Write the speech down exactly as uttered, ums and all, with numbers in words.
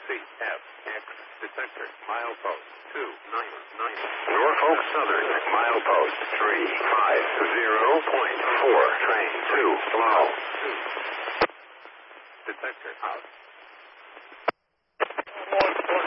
C F X detector milepost two nine nine. Norfolk Southern milepost three five zero point four. Train two slow. Two. Detector out.